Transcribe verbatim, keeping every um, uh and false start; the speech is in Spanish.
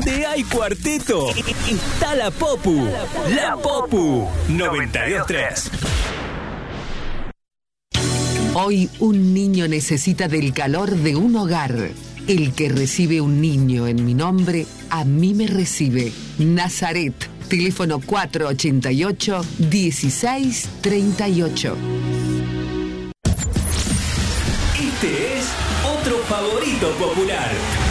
donde hay cuarteto, está la Popu. La Popu noventa y dos tres. Hoy un niño necesita del calor de un hogar. El que recibe un niño en mi nombre, a mí me recibe. Nazaret, teléfono cuatro ochenta y ocho, dieciséis treinta y ocho. Este es otro favorito popular.